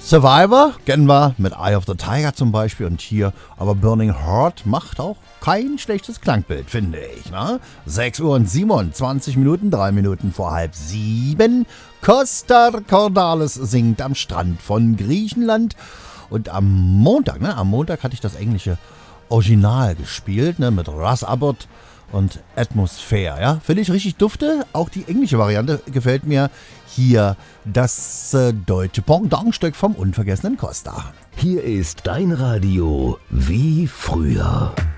Survivor kennen wir mit Eye of the Tiger zum Beispiel und hier, aber Burning Heart macht auch kein schlechtes Klangbild, finde ich. Ne? 6 Uhr und 27 Minuten, 3 Minuten vor 6:30. Costa Cordalis singt am Strand von Griechenland. Und am Montag hatte ich das englische Original gespielt, ne, mit Russ Abbott und Atmosphere. Ja? Finde ich richtig dufte. Auch die englische Variante gefällt mir. Hier das deutsche Pendantstück vom unvergessenen Costa. Hier ist dein Radio wie früher.